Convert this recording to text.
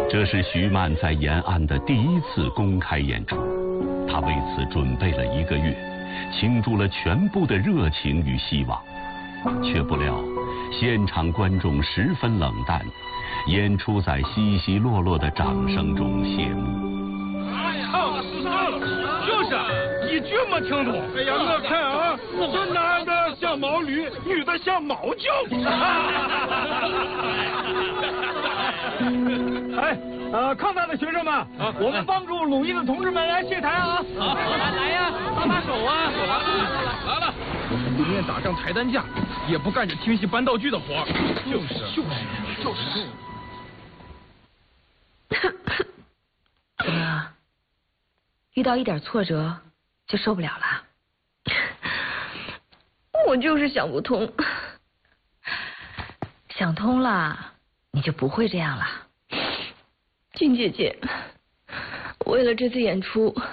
这是徐曼在延安的第一次公开演出，她为此准备了1个月，倾注了全部的热情与希望，却不料现场观众十分冷淡，演出在稀稀落落的掌声中谢幕。 就是一句没听懂。哎呀，我看啊，这男的像毛驴，女的像毛叫。哎，抗战的学生们，我们帮助鲁艺的同志们来卸台啊！ 来呀，搭手啊！来了，宁愿打仗抬担架，也不干这听戏搬道具的活。就是。 怎么了？遇到一点挫折就受不了了？ 我就是想不通。 想通了，你就不会这样了。 君姐姐，为了这次演出，